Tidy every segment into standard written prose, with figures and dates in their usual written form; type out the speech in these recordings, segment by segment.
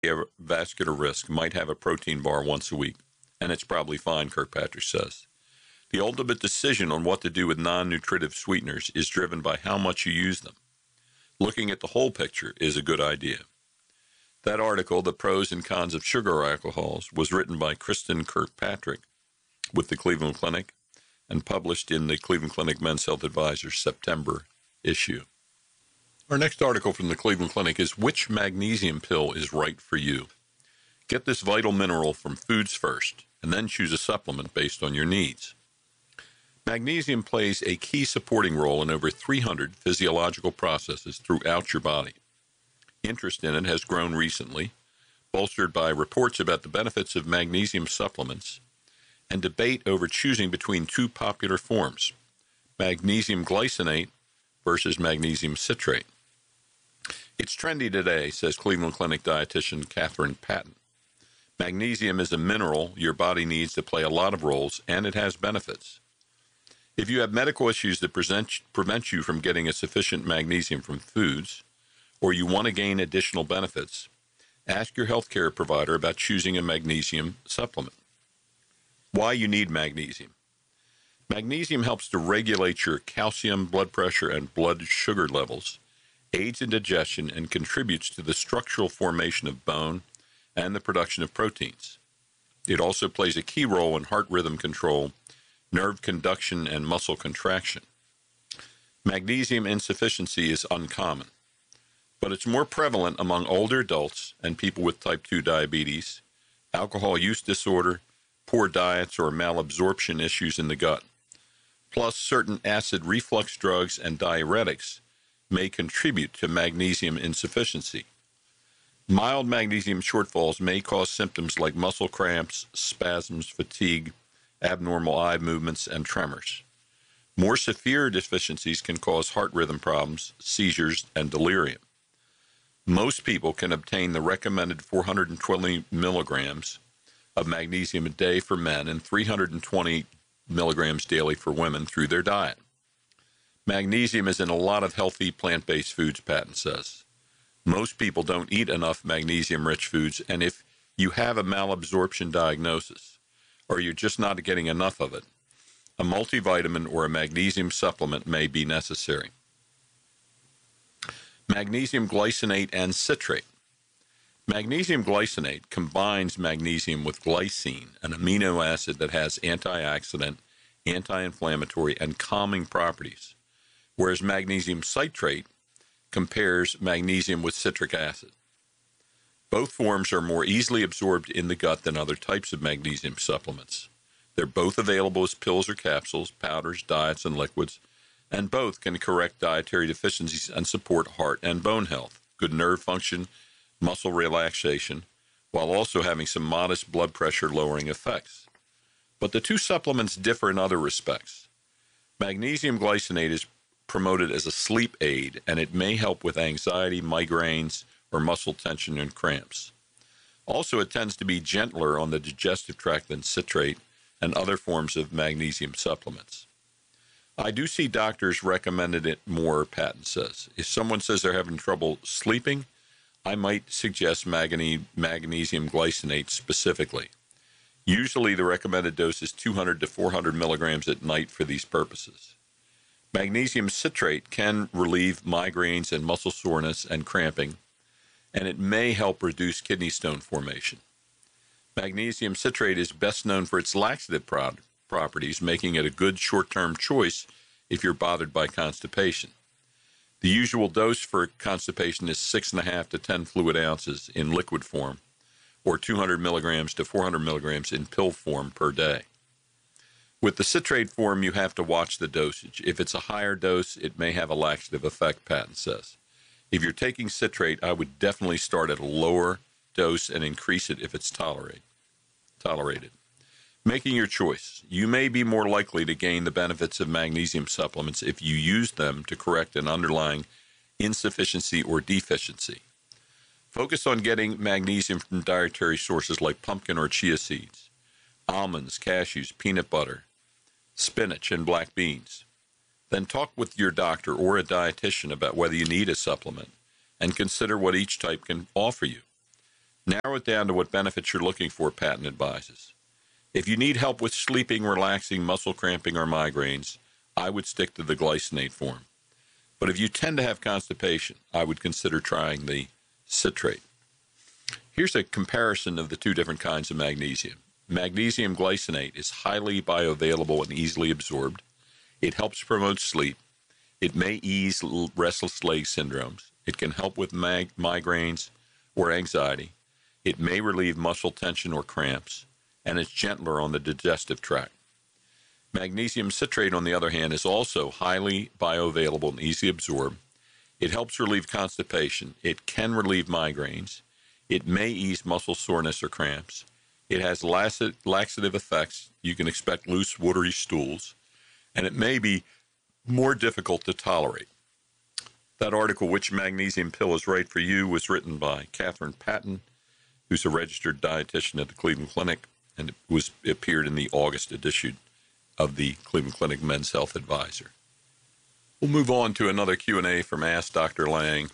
cardiovascular risk might have a protein bar once a week, and it's probably fine, Kirkpatrick says. The ultimate decision on what to do with non-nutritive sweeteners is driven by how much you use them. Looking at the whole picture is a good idea. That article, The Pros and Cons of Sugar Alcohols, was written by Kristen Kirkpatrick with the Cleveland Clinic and published in the Cleveland Clinic Men's Health Advisor September issue. Our next article from the Cleveland Clinic is Which Magnesium Pill is Right for You? Get this vital mineral from foods first, and then choose a supplement based on your needs. Magnesium plays a key supporting role in over 300 physiological processes throughout your body. Interest in it has grown recently, bolstered by reports about the benefits of magnesium supplements and debate over choosing between two popular forms, magnesium glycinate versus magnesium citrate. It's trendy today, says Cleveland Clinic dietitian Catherine Patton. Magnesium is a mineral your body needs to play a lot of roles, and it has benefits. If you have medical issues that prevent you from getting a sufficient magnesium from foods, or you want to gain additional benefits, ask your healthcare provider about choosing a magnesium supplement. Why you need magnesium. Magnesium helps to regulate your calcium, blood pressure, and blood sugar levels, aids in digestion, and contributes to the structural formation of bone and the production of proteins. It also plays a key role in heart rhythm control, nerve conduction, and muscle contraction. Magnesium insufficiency is uncommon, but it's more prevalent among older adults and people with type 2 diabetes, alcohol use disorder, poor diets, or malabsorption issues in the gut. Plus, certain acid reflux drugs and diuretics may contribute to magnesium insufficiency. Mild magnesium shortfalls may cause symptoms like muscle cramps, spasms, fatigue, abnormal eye movements, and tremors. More severe deficiencies can cause heart rhythm problems, seizures, and delirium. Most people can obtain the recommended 420 milligrams of magnesium a day for men and 320 milligrams daily for women through their diet. Magnesium is in a lot of healthy plant-based foods, Patton says. Most people don't eat enough magnesium-rich foods, and if you have a malabsorption diagnosis, or you're just not getting enough of it, a multivitamin or a magnesium supplement may be necessary. Magnesium glycinate and citrate. Magnesium glycinate combines magnesium with glycine, an amino acid that has antioxidant, anti-inflammatory, and calming properties, whereas magnesium citrate compares magnesium with citric acid. Both forms are more easily absorbed in the gut than other types of magnesium supplements. They're both available as pills or capsules, powders, diets, and liquids, and both can correct dietary deficiencies and support heart and bone health, good nerve function, muscle relaxation, while also having some modest blood pressure lowering effects. But the two supplements differ in other respects. Magnesium glycinate is promoted as a sleep aid, and it may help with anxiety, migraines, or muscle tension and cramps. Also, it tends to be gentler on the digestive tract than citrate and other forms of magnesium supplements. I do see doctors recommended it more, Patton says. If someone says they're having trouble sleeping, I might suggest magnesium glycinate specifically. Usually the recommended dose is 200 to 400 milligrams at night for these purposes. Magnesium citrate can relieve migraines and muscle soreness and cramping, and it may help reduce kidney stone formation. Magnesium citrate is best known for its laxative properties, making it a good short-term choice if you're bothered by constipation. The usual dose for constipation is 6.5 to 10 fluid ounces in liquid form, or 200 milligrams to 400 milligrams in pill form per day. With the citrate form, you have to watch the dosage. If it's a higher dose, it may have a laxative effect, Patton says. If you're taking citrate, I would definitely start at a lower dose and increase it if it's tolerated. Making your choice. You may be more likely to gain the benefits of magnesium supplements if you use them to correct an underlying insufficiency or deficiency. Focus on getting magnesium from dietary sources like pumpkin or chia seeds, almonds, cashews, peanut butter, spinach, and black beans. Then talk with your doctor or a dietitian about whether you need a supplement and consider what each type can offer you. Narrow it down to what benefits you're looking for, Patton advises. If you need help with sleeping, relaxing, muscle cramping, or migraines, I would stick to the glycinate form. But if you tend to have constipation, I would consider trying the citrate. Here's a comparison of the two different kinds of magnesium. Magnesium glycinate is highly bioavailable and easily absorbed. It helps promote sleep. It may ease restless leg syndromes. It can help with migraines or anxiety. It may relieve muscle tension or cramps, and it's gentler on the digestive tract. Magnesium citrate, on the other hand, is also highly bioavailable and easily absorbed. It helps relieve constipation. It can relieve migraines. It may ease muscle soreness or cramps. It has laxative effects. You can expect loose, watery stools, and it may be more difficult to tolerate. That article, Which Magnesium Pill is Right for You, was written by Catherine Patton, who's a registered dietitian at the Cleveland Clinic, and it appeared in the August edition of the Cleveland Clinic Men's Health Advisor. We'll move on to another Q&A from Ask Dr. Lang.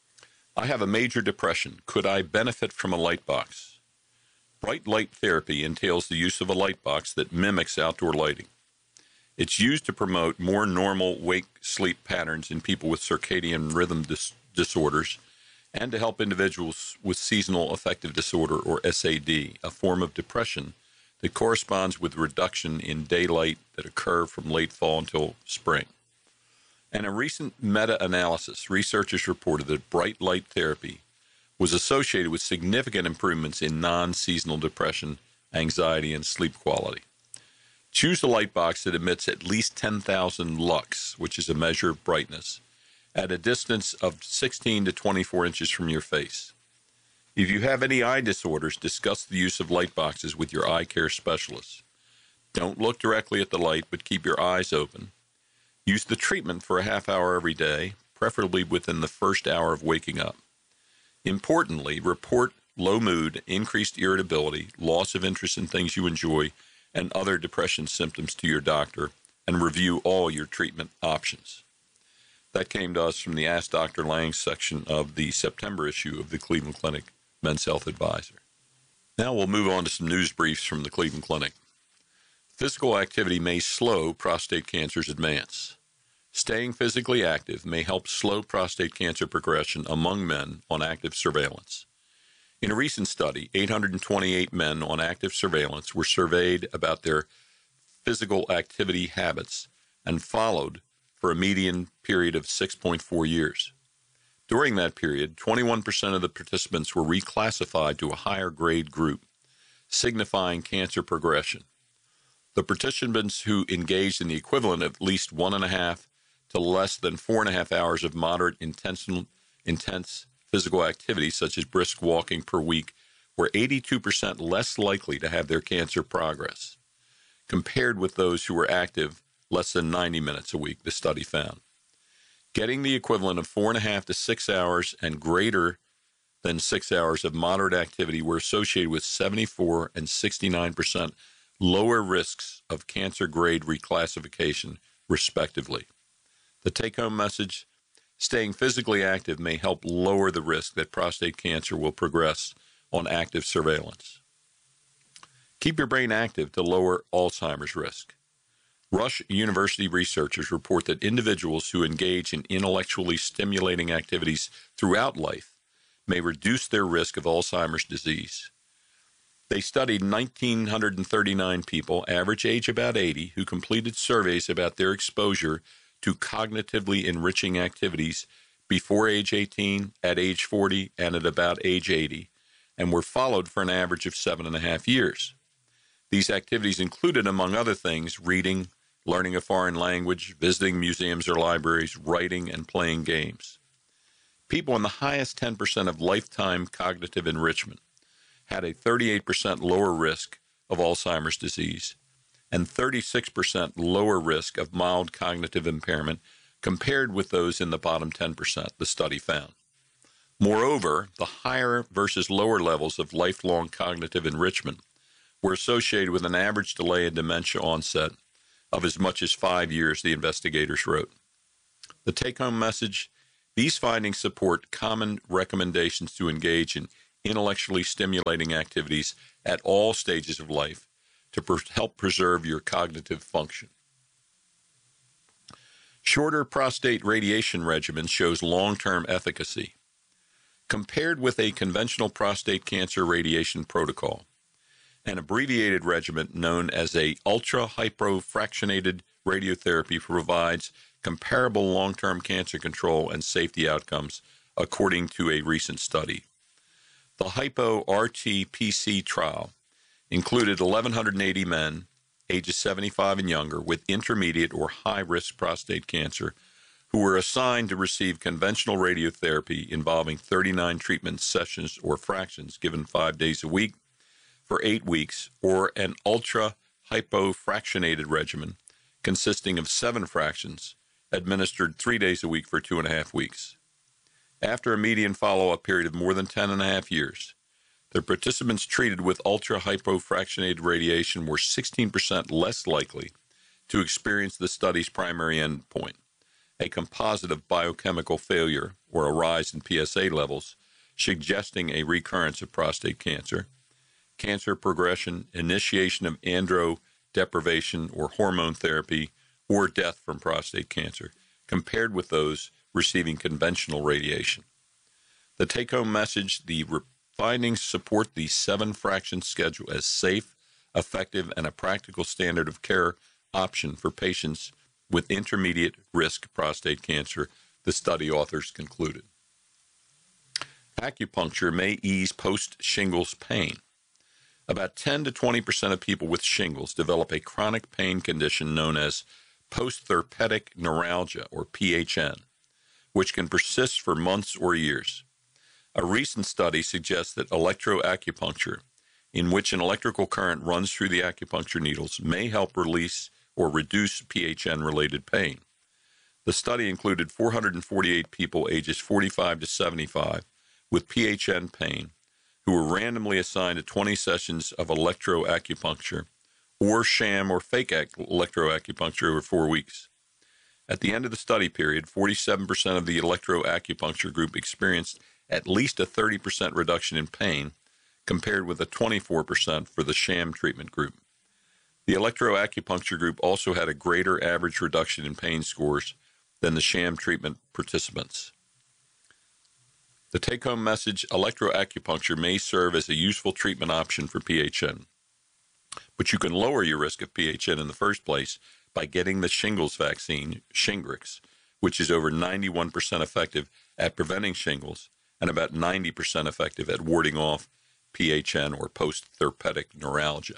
I have a major depression. Could I benefit from a light box? Bright light therapy entails the use of a light box that mimics outdoor lighting. It's used to promote more normal wake-sleep patterns in people with circadian rhythm disorders and to help individuals with seasonal affective disorder, or SAD, a form of depression that corresponds with reduction in daylight that occur from late fall until spring. In a recent meta-analysis, researchers reported that bright light therapy was associated with significant improvements in non-seasonal depression, anxiety, and sleep quality. Choose a light box that emits at least 10,000 lux, which is a measure of brightness, at a distance of 16 to 24 inches from your face. If you have any eye disorders, discuss the use of light boxes with your eye care specialist. Don't look directly at the light, but keep your eyes open. Use the treatment for a half hour every day, preferably within the first hour of waking up. Importantly, report low mood, increased irritability, loss of interest in things you enjoy, and other depression symptoms to your doctor, and review all your treatment options. That came to us from the Ask Dr. Lang section of the September issue of the Cleveland Clinic Men's Health Advisor. Now we'll move on to some news briefs from the Cleveland Clinic. Physical activity may slow prostate cancer's advance. Staying physically active may help slow prostate cancer progression among men on active surveillance. In a recent study, 828 men on active surveillance were surveyed about their physical activity habits and followed for a median period of 6.4 years. During that period, 21% of the participants were reclassified to a higher grade group, signifying cancer progression. The participants who engaged in the equivalent of at least 1.5 to less than 4.5 hours of moderate intense physical activity, such as brisk walking per week, were 82% less likely to have their cancer progress, compared with those who were active less than 90 minutes a week, the study found. Getting the equivalent of 4.5 to 6 hours and greater than 6 hours of moderate activity were associated with 74 and 69% lower risks of cancer grade reclassification, respectively. The take-home message: staying physically active may help lower the risk that prostate cancer will progress on active surveillance. Keep your brain active to lower Alzheimer's risk. Rush University researchers report that individuals who engage in intellectually stimulating activities throughout life may reduce their risk of Alzheimer's disease. They studied 1,939 people, average age about 80, who completed surveys about their exposure to cognitively enriching activities before age 18, at age 40, and at about age 80, and were followed for an average of 7.5 years. These activities included, among other things, reading, learning a foreign language, visiting museums or libraries, writing, and playing games. People in the highest 10% of lifetime cognitive enrichment had a 38% lower risk of Alzheimer's disease and 36% lower risk of mild cognitive impairment compared with those in the bottom 10%, the study found. Moreover, the higher versus lower levels of lifelong cognitive enrichment were associated with an average delay in dementia onset of as much as 5 years, the investigators wrote. The take-home message: these findings support common recommendations to engage in intellectually stimulating activities at all stages of life to help preserve your cognitive function. Shorter prostate radiation regimen shows long-term efficacy. Compared with a conventional prostate cancer radiation protocol, an abbreviated regimen known as a ultra-hypofractionated radiotherapy provides comparable long-term cancer control and safety outcomes, according to a recent study. The Hypo-RT-PC trial included 1,180 men ages 75 and younger with intermediate or high-risk prostate cancer who were assigned to receive conventional radiotherapy involving 39 treatment sessions or fractions given 5 days a week for 8 weeks, or an ultra-hypofractionated regimen consisting of 7 fractions administered 3 days a week for 2.5 weeks. After a median follow-up period of more than 10.5 years, the participants treated with ultra-hypofractionated radiation were 16% less likely to experience the study's primary endpoint, a composite of biochemical failure or a rise in PSA levels, suggesting a recurrence of prostate cancer, cancer progression, initiation of andro deprivation or hormone therapy, or death from prostate cancer, compared with those receiving conventional radiation. The take-home message: the findings support the 7-fraction schedule as safe, effective, and a practical standard of care option for patients with intermediate risk prostate cancer, the study authors concluded. Acupuncture may ease post-shingles pain. About 10 to 20% of people with shingles develop a chronic pain condition known as post-therapeutic neuralgia, or PHN, which can persist for months or years. A recent study suggests that electroacupuncture, in which an electrical current runs through the acupuncture needles, may help release or reduce PHN-related pain. The study included 448 people ages 45 to 75 with PHN pain who were randomly assigned to 20 sessions of electroacupuncture or sham or fake electroacupuncture over 4 weeks. At the end of the study period, 47% of the electroacupuncture group experienced at least a 30% reduction in pain, compared with a 24% for the sham treatment group. The electroacupuncture group also had a greater average reduction in pain scores than the sham treatment participants. The take-home message: electroacupuncture may serve as a useful treatment option for PHN, but you can lower your risk of PHN in the first place by getting the shingles vaccine, Shingrix, which is over 91% effective at preventing shingles and about 90% effective at warding off PHN or post-therapeutic neuralgia.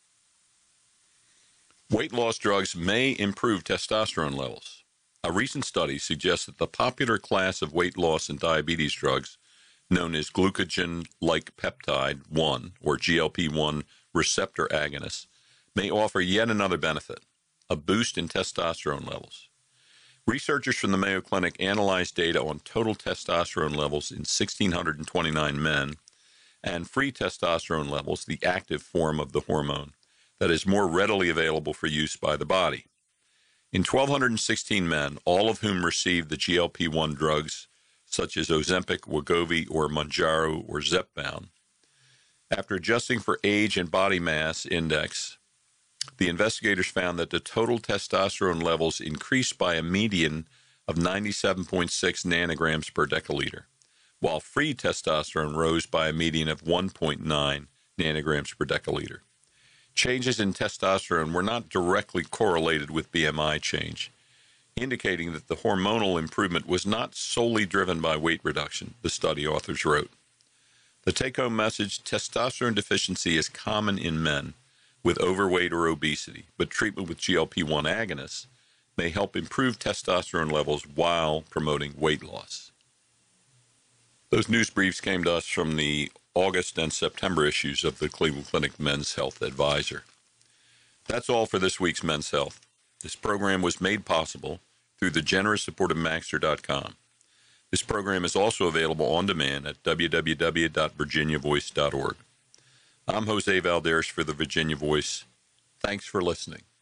Weight loss drugs may improve testosterone levels. A recent study suggests that the popular class of weight loss and diabetes drugs, known as glucagon-like peptide 1 or GLP-1 receptor agonists, may offer yet another benefit: a boost in testosterone levels. Researchers from the Mayo Clinic analyzed data on total testosterone levels in 1,629 men and free testosterone levels, the active form of the hormone that is more readily available for use by the body. In 1,216 men, all of whom received the GLP-1 drugs such as Ozempic, Wegovy, or Mounjaro, or Zepbound, after adjusting for age and body mass index, the investigators found that the total testosterone levels increased by a median of 97.6 nanograms per deciliter, while free testosterone rose by a median of 1.9 nanograms per deciliter. Changes in testosterone were not directly correlated with BMI change, indicating that the hormonal improvement was not solely driven by weight reduction, the study authors wrote. The take-home message: testosterone deficiency is common in men with overweight or obesity, but treatment with GLP-1 agonists may help improve testosterone levels while promoting weight loss. Those news briefs came to us from the August and September issues of the Cleveland Clinic Men's Health Advisor. That's all for this week's Men's Health. This program was made possible through the generous support of Maxter.com. This program is also available on demand at www.virginiavoice.org. I'm Jose Valderas for the Virginia Voice. Thanks for listening.